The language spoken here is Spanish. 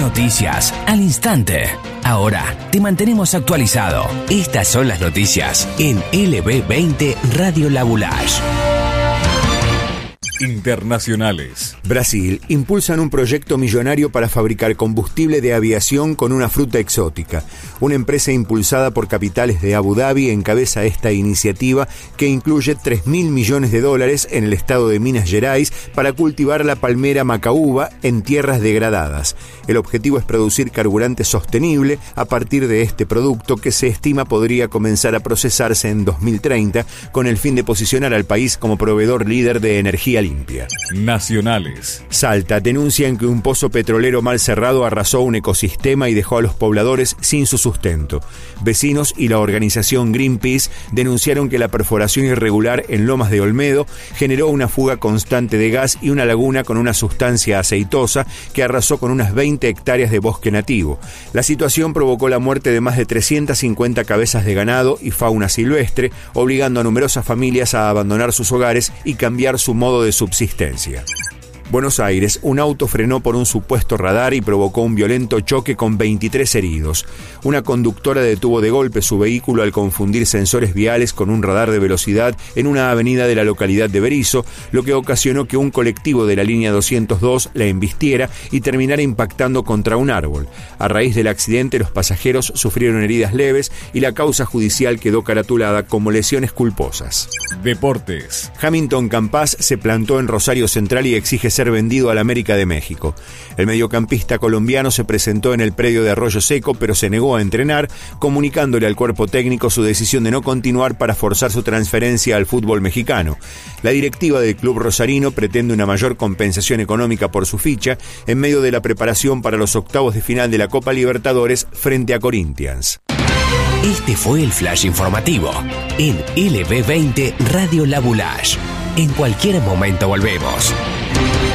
Noticias al instante. Ahora te mantenemos actualizado. Estas son las noticias en LB20 Radio Labulash. Internacionales. Brasil impulsan un proyecto millonario para fabricar combustible de aviación con una fruta exótica. Una empresa impulsada por capitales de Abu Dhabi encabeza esta iniciativa que incluye $3.000 millones en el estado de Minas Gerais para cultivar la palmera macaúba en tierras degradadas. El objetivo es producir carburante sostenible a partir de este producto que se estima podría comenzar a procesarse en 2030 con el fin de posicionar al país como proveedor líder de energía limpia. Nacionales. Salta denuncian que un pozo petrolero mal cerrado arrasó un ecosistema y dejó a los pobladores sin su sustento. Vecinos y la organización Greenpeace denunciaron que la perforación irregular en Lomas de Olmedo generó una fuga constante de gas y una laguna con una sustancia aceitosa que arrasó con unas 20 hectáreas de bosque nativo. La situación provocó la muerte de más de 350 cabezas de ganado y fauna silvestre, obligando a numerosas familias a abandonar sus hogares y cambiar su modo de subsistencia. Buenos Aires, un auto frenó por un supuesto radar y provocó un violento choque con 23 heridos. Una conductora detuvo de golpe su vehículo al confundir sensores viales con un radar de velocidad en una avenida de la localidad de Berisso, lo que ocasionó que un colectivo de la línea 202 la embistiera y terminara impactando contra un árbol. A raíz del accidente, los pasajeros sufrieron heridas leves y la causa judicial quedó caratulada como lesiones culposas. Deportes. Hamilton Campas se plantó en Rosario Central y exige ser vendido al América de México. El mediocampista colombiano se presentó en el predio de Arroyo Seco, pero se negó a entrenar, comunicándole al cuerpo técnico su decisión de no continuar para forzar su transferencia al fútbol mexicano. La directiva del club rosarino pretende una mayor compensación económica por su ficha en medio de la preparación para los octavos de final de la Copa Libertadores frente a Corinthians. Este fue el flash informativo en LB20 Radio Labulash. En cualquier momento volvemos.